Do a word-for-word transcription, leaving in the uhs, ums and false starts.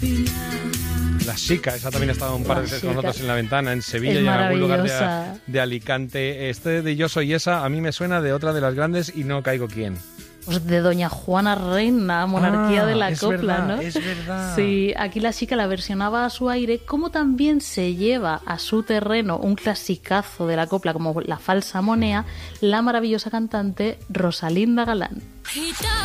La Chica, esa también ha estado un par de La veces con Chica. nosotros en La Ventana, en Sevilla Es y en algún lugar de, maravillosa. de Alicante. Este de Yo Soy Esa a mí me suena de otra de las grandes y no caigo quién. Pues de Doña Juana Reina, Monarquía Ah, de la es Copla, verdad, ¿no? es verdad. Sí, aquí la Chica la versionaba a su aire, como también se lleva a su terreno un clasicazo de la copla como La Falsa Monea, la maravillosa cantante Rosalinda Galán.